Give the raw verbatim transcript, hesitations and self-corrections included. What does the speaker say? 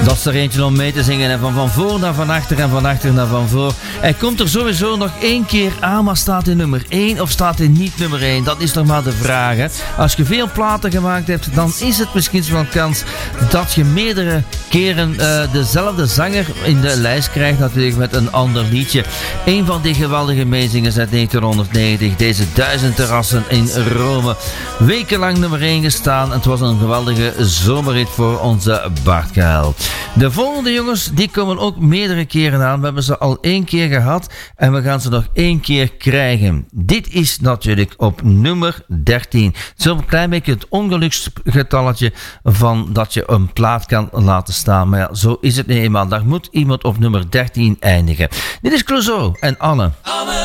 Dat is er eentje om mee te zingen. En van van voor naar van achter en van achter naar van voor. Hij komt er sowieso nog één keer aan, maar staat in nummer één of staat in niet nummer één? Dat is nog maar de vraag. Hè? Als je veel platen gemaakt hebt, dan is het misschien wel een kans dat je meerdere keren uh, dezelfde zanger in de lijst krijgt, natuurlijk met een ander liedje. Een van die geweldige meezingers uit negentienhonderdnegentig, deze Duizend Terrassen in Rome. Wekenlang nummer één gestaan. Het was een geweldige zomerrit voor onze Bart Kuil. De volgende jongens, die komen ook meerdere keren aan. We hebben ze al één keer gehad en we gaan ze nog één keer krijgen. Dit is natuurlijk op nummer dertien. Zo'n klein beetje het ongeluksgetalletje van dat je een plaat kan laten staan. Maar ja, zo is het nu eenmaal. Daar moet iemand op nummer dertien eindigen. Dit is Clouseau en Anne. Anne.